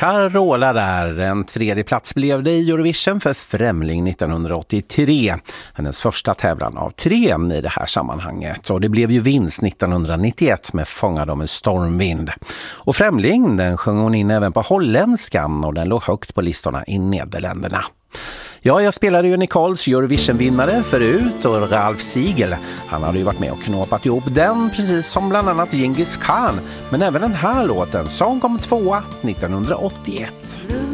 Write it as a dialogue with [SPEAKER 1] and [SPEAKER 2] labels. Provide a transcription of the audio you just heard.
[SPEAKER 1] Carola där. En tredje plats blev det i Eurovision för Främling 1983. Hennes första tävlan av 3 i det här sammanhanget. Och det blev ju vinst 1991 med Fångad av en stormvind. Och Främling, den sjöng hon in även på holländskan och den låg högt på listorna i Nederländerna. Ja, jag spelade ju Nicoles Eurovision-vinnare förut och Ralf Siegel. Han hade ju varit med och knåpat ihop den precis som bland annat Genghis Khan. Men även den här låten som kom 2 1981.